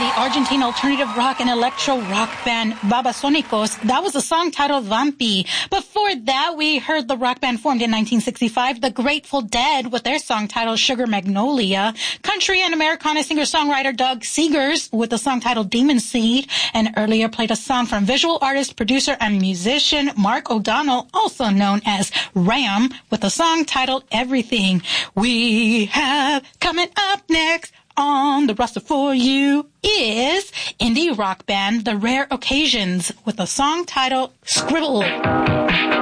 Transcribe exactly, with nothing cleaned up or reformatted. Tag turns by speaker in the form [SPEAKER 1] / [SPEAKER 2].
[SPEAKER 1] Argentine alternative rock and electro rock band Babasónicos. That was a song titled Vampi. Before that, we heard the rock band formed in nineteen sixty-five, The Grateful Dead, with their song titled Sugar Magnolia. Country and Americana singer-songwriter Doug Seegers with the song titled Demon Seed. And earlier played a song from visual artist, producer, and musician Mark O'Donnell, also known as Ram, with a song titled Everything. We have coming up next on the roster for you is indie rock band The Rare Occasions with a song titled Scribble.